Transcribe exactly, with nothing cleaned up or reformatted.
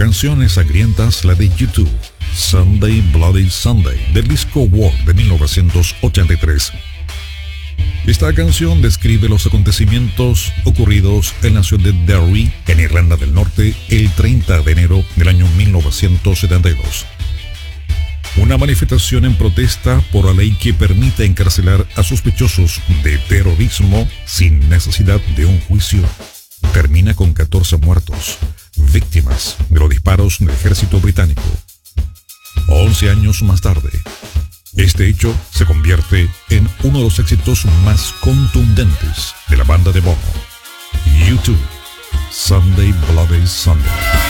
Canciones sangrientas, la de YouTube, Sunday Bloody Sunday, del disco War de mil novecientos ochenta y tres. Esta canción describe los acontecimientos ocurridos en la ciudad de Derry, en Irlanda del Norte, el treinta de enero del año mil novecientos setenta y dos. Una manifestación en protesta por la ley que permite encarcelar a sospechosos de terrorismo sin necesidad de un juicio termina con catorce muertos, víctimas de los disparos del ejército británico. once años más tarde, este hecho se convierte en uno de los éxitos más contundentes de la banda de Bono, YouTube, Sunday Bloody Sunday.